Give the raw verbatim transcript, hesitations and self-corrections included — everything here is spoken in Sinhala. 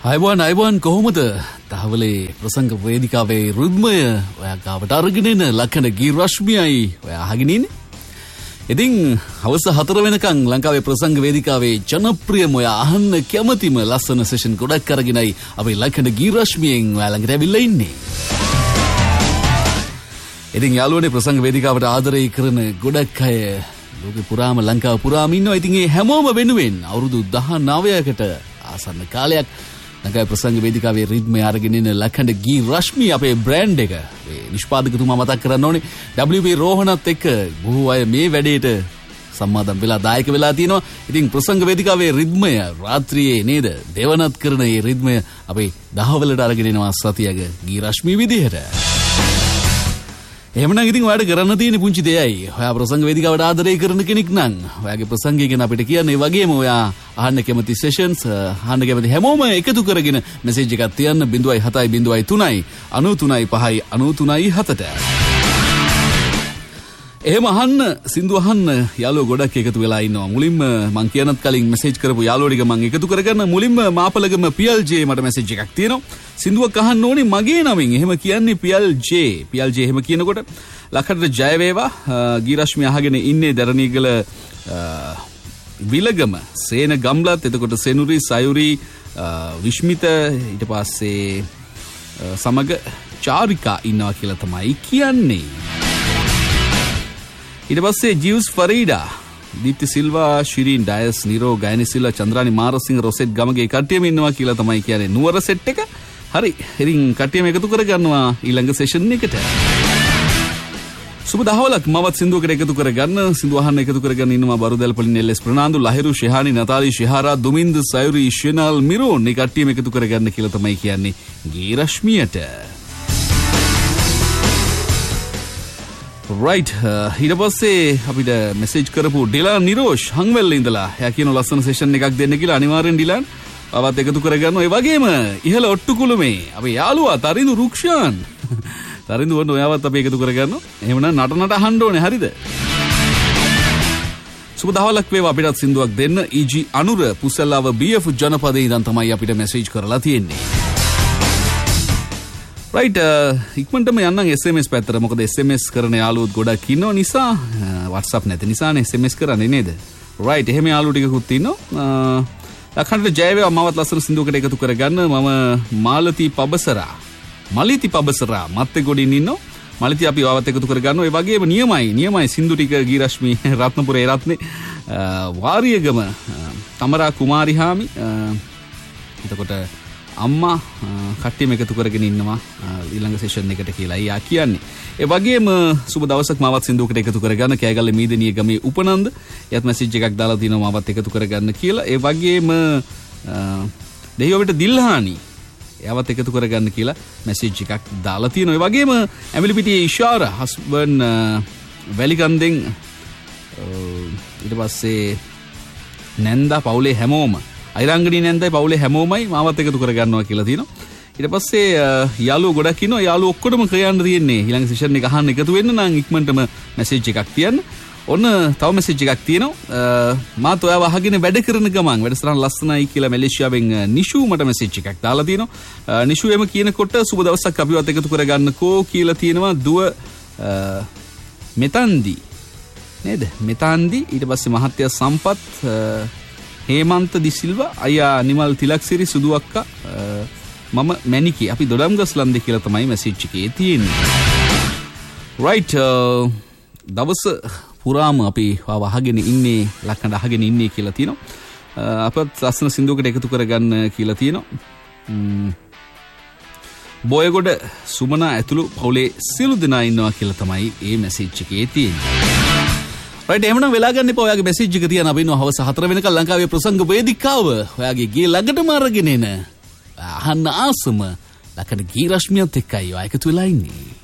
අයිබෝන් අයිබෝන් කොහොමද? තහවලේ ප්‍රසංග වේදිකාවේ රිද්මය ඔයා ගාවට අරගෙන එන ලක්ෂණ ගී රශ්මියයි ඔයා අහගෙන ඉන්නේ. ඉතින් හවස හතර වෙනකන් ලංකාවේ ප්‍රසංග වේදිකාවේ ජනප්‍රියම ඔයා අහන්න කැමතිම ලස්සන සෙෂන් ගොඩක් අරගෙනයි අපි ලක්ෂණ ගී රශ්මියෙන් ඔයා ළඟට ඇවිල්ලා ඉන්නේ. ඉතින් යාළුවනේ ප්‍රසංග වේදිකාවට ආදරය කරන ගොඩක් අය ලෝකෙ පුරාම ලංකාව පුරාම ඉන්නවා. ඉතින් ඒ හැමෝම වෙනුවෙන් අවුරුදු දහනවයකට ආසන්න කාලයක් ලංකාවේ ප්‍රසංග වේදිකාවේ රිද්මය අරගෙන ඉන්න ලක්ෂණ ගී රශ්මි අපේ බ්‍රෑන්ඩ් එක. මේ නිෂ්පාදකතුමා මතක් කරන්න ඕනේ ඩබ්ලිව් පී රෝහණත් එක්ක බොහෝ අය මේ වැඩේට සම්මාදම් වෙලා දායක වෙලා තියෙනවා. ඉතින් ප්‍රසංග වේදිකාවේ රිද්මය රාත්‍රියේ නේද දෙවනත් කරන මේ රිද්මය අපේ දහවලට අරගෙන එනවා සතියක ගී රශ්මි විදිහට. එහෙමනම් ඉතින් ඔයාලට කරන්න තියෙන පුංචි දෙයයි ඔයා ප්‍රසංග වේදිකාවට ආදරය කරන කෙනෙක් නම් ඔයාගේ ප්‍රසංගය ගැන අපිට කියන්න. ඒ වගේම ඔයා අහන්න කැමති සෙෂන්ස් අහන්න කැමති හැමෝම එකතු කරගෙන මෙසේජ් එකක් තියන්න ज़ीरो सात ज़ीरो तीन नौ तीन पाँच नौ तीन सात ට. එහෙම අහන්න සින්දු අහන්න යාළුවෝ ගොඩක් එකතු වෙලා ඉන්නවා. මුලින්ම මං කියනත් කලින් මෙසේජ් කරපු යාළුවෝ ටික මං එකතු කරගන්න. මුලින්ම මාපලගම පියල් ජේ මට මෙසේජ් එකක් තියෙනවා. සින්දුවක් අහන්න ඕනේ මගේ නමින්. එහෙම කියන්නේ පියල් ජේ. පියල් ජේ එහෙම කියනකොට ලක්ෂණට ජය වේවා. ගී රශ්මි අහගෙන ඉන්නේ දරණීගල විලගම සේන ගම්ලත්. එතකොට සෙනුරි සයුරි විශ්මිත ඊට පස්සේ සමග චාරිකා ඉන්නවා කියලා තමයි කියන්නේ. ඊට පස්සේ ජීවස් ෆරීඩා දීප්ති සිල්වා ශිරීන් ඩයස් නිරෝ ගයනි සිල්වා චන්ද්‍රානි මාරසිංහ රොසෙට් ගමගේ කට්ටියම ඉන්නවා කියලා තමයි කියන්නේ. නුවර සෙට් එක. හරි. ඉතින් කට්ටියම එකතු කරගන්නවා ඊළඟ සෙෂන් එකට. සුබ දහවලක් මවත් සින්දුවකට එකතු කරගන්න. සින්දුව අහන්න එකතු කරගන්න ඉන්නවා බරුදැල්පලින් එල් එස් ප්‍රනාන්දු ලහිරු ශිහානි නතාලි ශිහාරා දුමින්ද සයුරි ශිනල් මිරෝන්. මේ කට්ටියම එකතු කරගන්න කියලා තමයි කියන්නේ ගී රශ්මියට. රයිට්. ඊට පස්සේ අපිට මෙසේජ් කරපු ඩිලාන් නිරෝෂ් හංවැල්ල ඉඳලා එයා කියන ලස්සන සෙෂන් එකක් දෙන්න කියලා. අනිවාර්යෙන් ඩිලාන් ආවත් එකතු කරගන්න. ඒ වගේම ඉහළ ඔට්ටුකුළුමේ අපේ යාළුවා තරිඳු රුක්ෂාන් තරිඳු වන්න ඔයාවත් අපි එකතු කරගන්නවා. එහෙමනම් නට නට අහන්න ඕනේ. හරිද? සුබ දහවලක් වේවා. අපිටත් සින්දුවක් දෙන්න. ඊජී අනුර පුසල්ලාව බී එෆ් ජනපදයේ ඉඳන් තමයි අපිට මෙසේජ් කරලා තියෙන්නේ. රයිට්. ඉක්මනටම යන්නම් එස් එම් එස් පැත්තට. මොකද එස් එම් එස් කරන යාළුවෝත් ගොඩක් ඉන්නව නිසා WhatsApp නැති නිසානේ එස් එම් එස් කරන්නේ නේද? රයිට්. එහෙම යාළුවෝ ටිකකුත් ඉන්නවා. ලක්ෂණට ජය වේවා. මමත් ලස්සන සින්දුවකට එකතු කරගන්න. මම මාලති පබසරා මලිති පබසරා මත්තේ ගොඩින් ඉන්නවා. මලිති අපි ආවත් එකතු කරගන්නවා. ඒ වගේම නියමයි නියමයි සින්දු ටික ගී රශ්මි රත්නපුරේ රත්නේ වාරියගම තමරා කුමාරිහාමි එතකොට අම්මා කට්ටියම එකතු කරගෙන ඉන්නවා ඊළඟ සෙෂන් එකට කියලා යා කියන්නේ. ඒ වගේම සුබ දවසක් මාවත් සින්දුවකට එකතු කරගන්න. කෑගල්ල මීදනිය ගමේ උපනන්ද යත් මෙසේජ් එකක් දාලා දිනවා මාවත් එකතු කරගන්න කියලා. ඒ වගේම දෙහිවලට දිල්හානි එයාවත් එකතු කරගන්න කියලා මෙසේජ් එකක් දාලා තියෙනවා. ඒ වගේම ඇමිලිපිටියේ ඉෂාරා හස්බන් වැලිකන්දෙන් ඊට පස්සේ නැන්දා පවුලේ හැමෝම අයිරංගනී නැන්දයි පවුලේ හැමෝමයි මාවත් එකතු කරගන්නවා කියලා තියෙනවා. ඊට පස්සේ යාළුවෝ ගොඩක් ඉන්නවා. යාළුවෝ ඔක්කොටම කියන්න තියෙන්නේ ඊළඟ සෙෂන් එක අහන්න එකතු වෙන්න නම් ඉක්මනටම මෙසේජ් එකක් තියන්න. ඔන්න තව මෙසේජ් එකක් තියෙනවා. මාත් ඔයාව අහගෙන වැඩ කරන ගමන් වැඩසටහන ලස්සනයි කියලා මැලේසියාවෙන් නිෂු මට මෙසේජ් එකක් දාලා තියෙනවා. නිෂු එම කියනකොට සුබ දවසක් අපිවත් එකතු කරගන්නකෝ කියලා තියෙනවා. දුව මෙතන්දි නේද? මෙතන්දි ඊට පස්සේ මහත්තයා සම්පත් හේමන්ත දිසිල්වා අයියා නිමල් තිලක්සිරි සුදු අක්කා මම මැනිකේ අපි දොඩම්ගස් ලන්දේ කියලා තමයි මෙසේජ් එකේ තියෙන්නේ. රයිට්. දවස පුරාම අපි වහගෙන ඉන්නේ ලක්ෂණ අහගෙන ඉන්නේ කියලා තියෙනවා. අපත් ලස්සන සින්දුවකට එකතු කරගන්න කියලා තියෙනවා. බොයගොඩ සුමනා ඇතුළු පවුලේ සියලු දෙනා ඉන්නවා කියලා තමයි මේ මෙසේජ් එකේ තියෙන්නේ. රයිට්. එහෙනම් වෙලා ගන්න එපා. ඔයාගේ මෙසේජ් එක තියන අපි ඉන්නවා හවස හතර වෙනකල් ලංකාවේ ප්‍රසංග වේදිකාව. ඔයාගේ ගේ ළඟටම අරගෙන එන අහන්න ආසම ලක්ෂණ ගී රශ්මියත් එක්කයි ඔයා එකතු වෙලා ඉන්නේ.